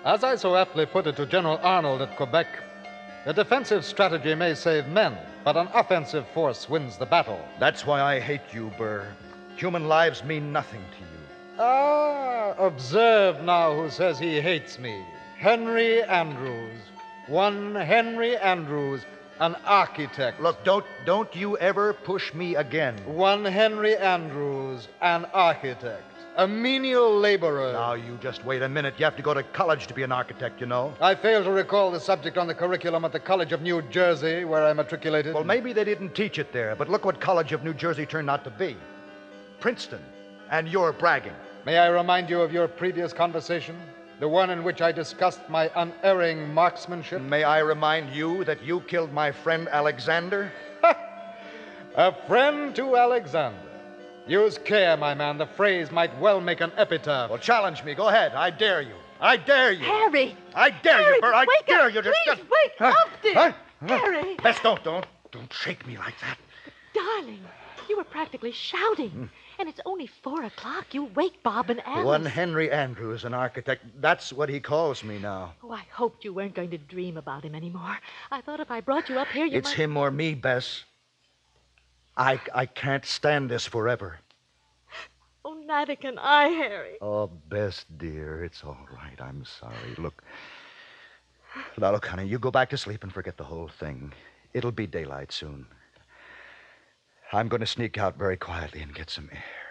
As I so aptly put it to General Arnold at Quebec, a defensive strategy may save men, but an offensive force wins the battle. That's why I hate you, Burr. Human lives mean nothing to you. Ah, observe now who says he hates me. Henry Andrews. One Henry Andrews, an architect. Look, don't you ever push me again. One Henry Andrews, an architect. A menial laborer. Now, you just wait a minute. You have to go to college to be an architect, you know. I fail to recall the subject on the curriculum at the College of New Jersey, where I matriculated. Well, maybe they didn't teach it there, but look what College of New Jersey turned out to be. Princeton. And you're bragging. May I remind you of your previous conversation? The one in which I discussed my unerring marksmanship? May I remind you that you killed my friend Alexander? A friend to Alexander. Use care, my man. The phrase might well make an epitaph. Well, challenge me. Go ahead. I dare you. I dare you. Harry! I dare Harry, you, Burr. I wake dare up. you. Please wake up, dear. Harry! Bess, don't shake me like that. Darling, you were practically shouting. And it's only 4 o'clock. You wake Bob and Alice. One Henry Andrews, an architect. That's what he calls me now. Oh, I hoped you weren't going to dream about him anymore. I thought if I brought you up here, you It's might... him or me, Bess. I can't stand this forever. Oh, neither can I, Harry. Oh, Bess, dear, it's all right. I'm sorry. Look. Now, look, honey, you go back to sleep and forget the whole thing. It'll be daylight soon. I'm going to sneak out very quietly and get some air.